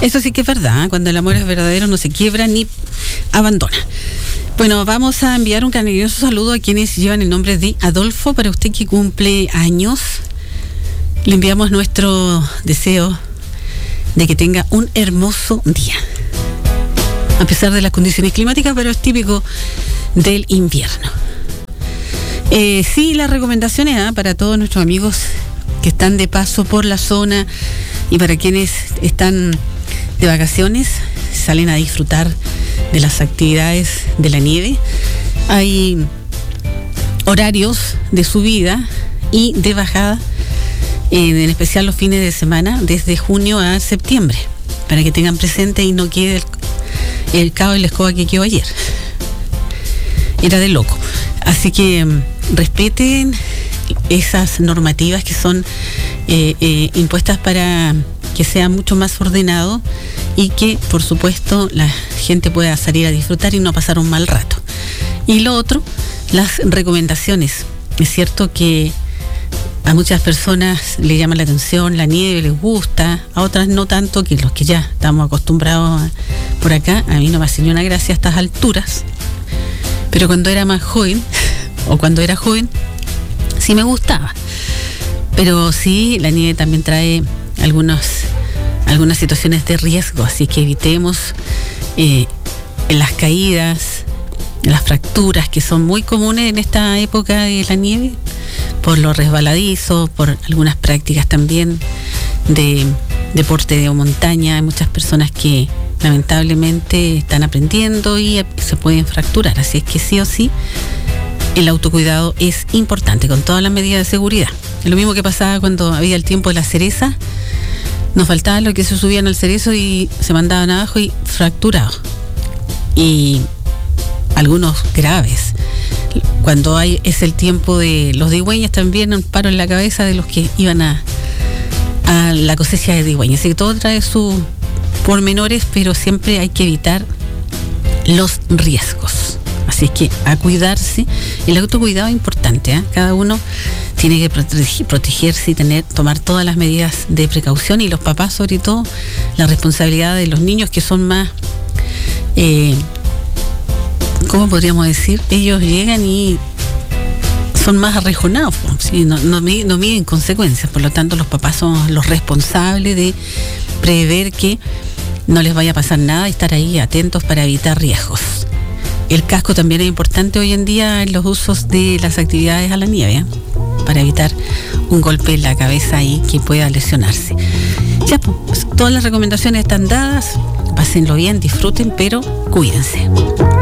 Eso sí que es verdad, cuando el amor es verdadero no se quiebra ni abandona. Bueno, vamos a enviar un cariñoso saludo a quienes llevan el nombre de Adolfo. Para usted que cumple años, le enviamos nuestro deseo de que tenga un hermoso día, a pesar de las condiciones climáticas, pero es típico del invierno. Sí, las recomendaciones para todos nuestros amigos que están de paso por la zona y para quienes están de vacaciones, salen a disfrutar de las actividades de la nieve. Hay horarios de subida y de bajada, en especial los fines de semana, desde junio a septiembre, para que tengan presente y no quede el caos y la escoba que quedó ayer. Era de loco. Así que respeten esas normativas que son impuestas para que sea mucho más ordenado y que, por supuesto, la gente pueda salir a disfrutar y no pasar un mal rato. Y lo otro, las recomendaciones. Es cierto que a muchas personas les llama la atención la nieve, les gusta, a otras no tanto, que los que ya estamos acostumbrados por acá. A mí no me hace ni una gracia a estas alturas, pero cuando era más joven, o cuando era joven, sí me gustaba. Pero sí, la nieve también trae algunas situaciones de riesgo, así que evitemos las caídas, las fracturas que son muy comunes en esta época de la nieve, por lo resbaladizo, por algunas prácticas también de deporte de montaña. Hay muchas personas que lamentablemente están aprendiendo y se pueden fracturar, así es que sí o sí el autocuidado es importante, con todas las medidas de seguridad. Es lo mismo que pasaba cuando había el tiempo de la cereza. Nos faltaba lo que se subían al cerezo y se mandaban abajo y fracturados. Y algunos graves. Cuando es el tiempo de los digüeños, también un paro en la cabeza de los que iban a la cosecha de digüeños. Así que todo trae sus pormenores, pero siempre hay que evitar los riesgos. Así que a cuidarse. El autocuidado es importante, Cada uno tiene que protegerse y tomar todas las medidas de precaución, y los papás, sobre todo, la responsabilidad de los niños, que son más, ¿cómo podríamos decir? Ellos llegan y son más arrejonados, ¿sí? No miden consecuencias. Por lo tanto, los papás son los responsables de prever que no les vaya a pasar nada y estar ahí atentos para evitar riesgos. El casco también es importante hoy en día en los usos de las actividades a la nieve, para evitar un golpe en la cabeza y que pueda lesionarse. Ya, pues, todas las recomendaciones están dadas. Pásenlo bien, disfruten, pero cuídense.